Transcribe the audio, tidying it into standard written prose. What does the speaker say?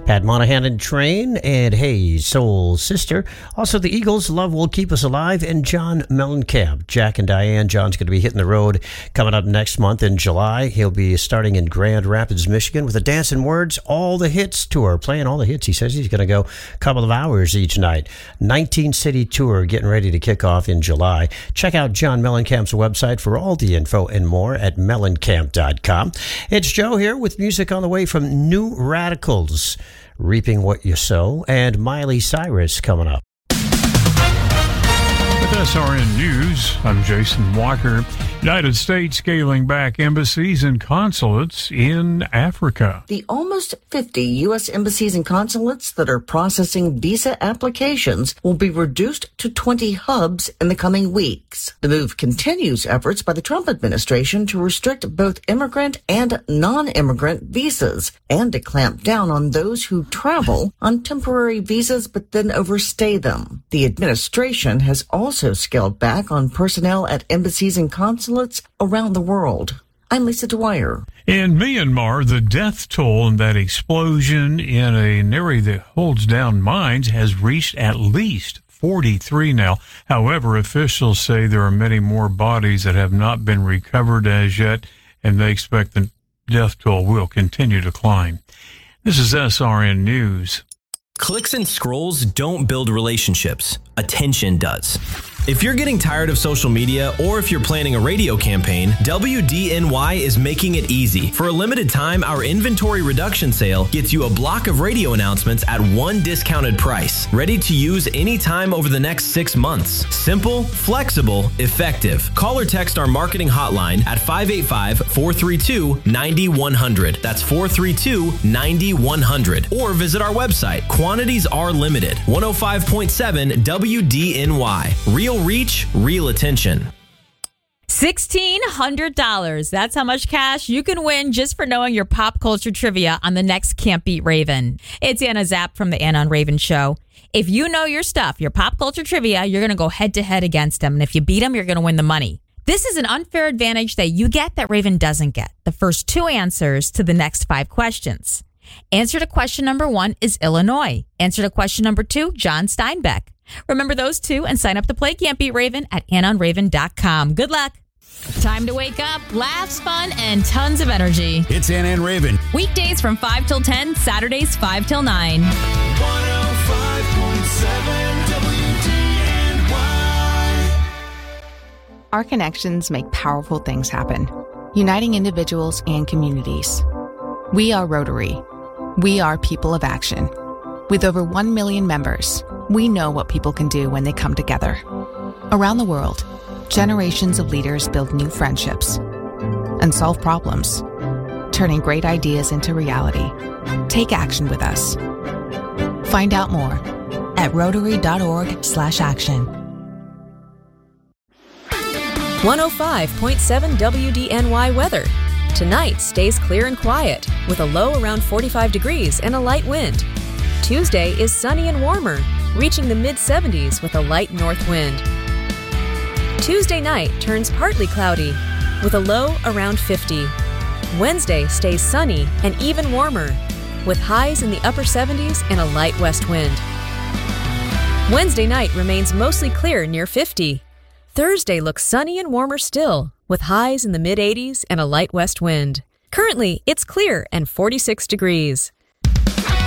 Pat Monahan and Train, and Hey Soul Sister. Also, the Eagles, Love Will Keep Us Alive, and John Mellencamp. Jack and Diane. John's going to be hitting the road coming up next month in July. He'll be starting in Grand Rapids, Michigan with a Dancing Words All the Hits tour, playing all the hits. He says he's going to go a couple of hours each night. 19-city tour getting ready to kick off in July. Check out John Mellencamp's website for all the info and more at mellencamp.com. It's Joe here with music on the way from New Radicals, Reaping What You Sow, and Miley Cyrus coming up. With SRN News, I'm Jason Walker. United States scaling back embassies and consulates in Africa. The almost 50 U.S. embassies and consulates that are processing visa applications will be reduced to 20 hubs in the coming weeks. The move continues efforts by the Trump administration to restrict both immigrant and non-immigrant visas and to clamp down on those who travel on temporary visas but then overstay them. The administration has also scaled back on personnel at embassies and consulates around the world. I'm Lisa Dwyer. In Myanmar, the death toll in that explosion in an area that holds down mines has reached at least 43 now. However, officials say there are many more bodies that have not been recovered as yet, and they expect the death toll will continue to climb. This is SRN News. Clicks and scrolls don't build relationships. Attention does. If you're getting tired of social media or if you're planning a radio campaign, WDNY is making it easy. For a limited time, our inventory reduction sale gets you a block of radio announcements at one discounted price. Ready to use anytime over the next 6 months. Simple, flexible, effective. Call or text our marketing hotline at 585-432-9100. That's 432-9100. Or visit our website. Quantities are limited. 105.7 WDNY. Real reach, real attention. $1,600. That's how much cash you can win just for knowing your pop culture trivia on the next Can't Beat Raven. It's Anna Zapp from the Anna and Raven Show. If you know your stuff, your pop culture trivia, you're going to go head to head against them. And if you beat them, you're going to win the money. This is an unfair advantage that you get that Raven doesn't get. The first 2 answers to the next 5 questions. Answer to question number 1 is Illinois. Answer to question number 2, John Steinbeck. Remember those 2 and sign up to play Can't Beat Raven at AnnaandRaven.com. Good luck. Time to wake up, laughs, fun, and tons of energy. It's Anna and Raven. Weekdays from 5 till 10, Saturdays 5 till 9. 105.7 WDNY. Our connections make powerful things happen, uniting individuals and communities. We are Rotary. We are people of action. With over 1 million members, we know what people can do when they come together. Around the world, generations of leaders build new friendships and solve problems, turning great ideas into reality. Take action with us. Find out more at Rotary.org/action. 105.7 WDNY weather. Tonight stays clear and quiet with a low around 45 degrees and a light wind. Tuesday is sunny and warmer, reaching the mid-70s with a light north wind. Tuesday night turns partly cloudy with a low around 50. Wednesday stays sunny and even warmer with highs in the upper 70s and a light west wind. Wednesday night remains mostly clear near 50. Thursday looks sunny and warmer still with highs in the mid-80s and a light west wind. Currently, it's clear and 46 degrees.